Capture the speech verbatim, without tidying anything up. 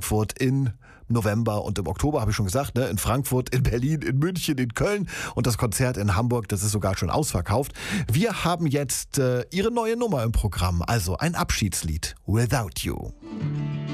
Frankfurt in November und im Oktober, habe ich schon gesagt, ne? In Frankfurt, in Berlin, in München, in Köln und das Konzert in Hamburg, das ist sogar schon ausverkauft. Wir haben jetzt äh, ihre neue Nummer im Programm, also ein Abschiedslied, Without You.